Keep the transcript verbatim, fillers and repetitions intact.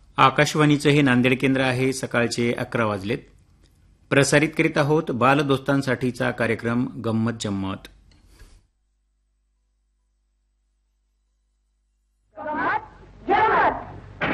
आकाशवाणीचं हे नांदेड केंद्र आहे. सकाळचे अकरा वाजलेत. प्रसारित करीत आहोत बालदोस्तांसाठीचा कार्यक्रम गंमत जम्मत.